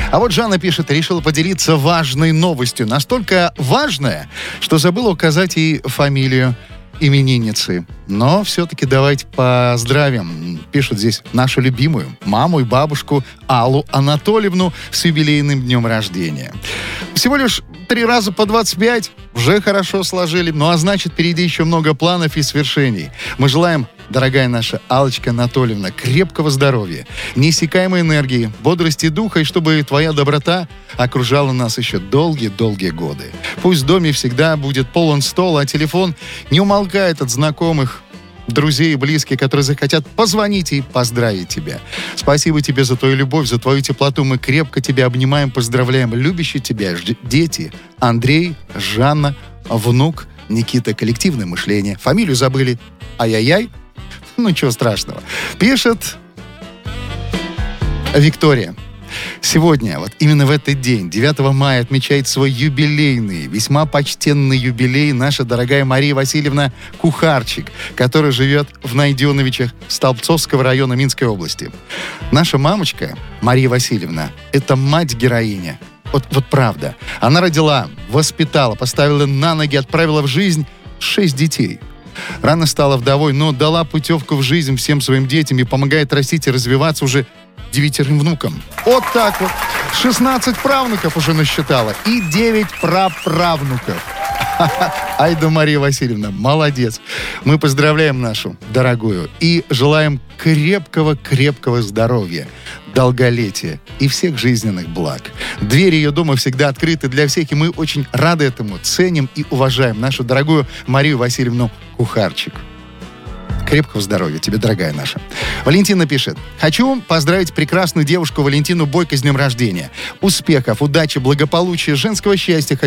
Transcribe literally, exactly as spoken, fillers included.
А вот Жанна пишет, решила поделиться важной новостью. Настолько важная, что забыла указать ей фамилию именинницы. Но все-таки давайте поздравим, пишут здесь, нашу любимую маму и бабушку Аллу Анатольевну с юбилейным днем рождения. Всего лишь три раза по двадцать пять уже хорошо сложили. Ну а значит, впереди еще много планов и свершений. Мы желаем, дорогая наша Аллочка Анатольевна, крепкого здоровья, неиссякаемой энергии, бодрости духа, и чтобы твоя доброта окружала нас еще долгие-долгие годы. Пусть в доме всегда будет полон стол, а телефон не умолкает от знакомых, друзей и близких, которые захотят позвонить и поздравить тебя. Спасибо тебе за твою любовь, за твою теплоту. Мы крепко тебя обнимаем, поздравляем. Любящие тебя дети Андрей, Жанна, внук Никита. Коллективное мышление. Фамилию забыли. Ай-яй-яй. Ну, ничего страшного. Пишет Виктория. Сегодня, вот именно в этот день, девятого мая, отмечает свой юбилейный, весьма почтенный юбилей наша дорогая Мария Васильевна Кухарчик, которая живет в Найденовичах Столбцовского района Минской области. Наша мамочка, Мария Васильевна, это мать-героиня. Вот, вот правда. Она родила, воспитала, поставила на ноги, отправила в жизнь шесть детей. Рано стала вдовой, но дала путевку в жизнь всем своим детям и помогает растить и развиваться уже девятерым внукам. Вот так вот. шестнадцать правнуков уже насчитала и девять праправнуков. Айда Мария Васильевна, молодец. Мы поздравляем нашу дорогую и желаем крепкого-крепкого здоровья, долголетия и всех жизненных благ. Двери ее дома всегда открыты для всех, и мы очень рады этому, ценим и уважаем нашу дорогую Марию Васильевну Кухарчик. Крепкого здоровья тебе, дорогая наша. Валентина пишет. Хочу поздравить прекрасную девушку Валентину Бойко с днем рождения. Успехов, удачи, благополучия, женского счастья.